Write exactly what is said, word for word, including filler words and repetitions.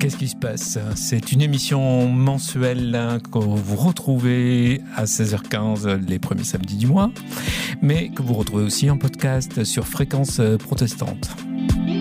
Qu'est-ce qui se passe ? C'est une émission mensuelle hein, que vous retrouvez à seize heures quinze les premiers samedis du mois, mais que vous retrouvez aussi en podcast sur Fréquence Protestante.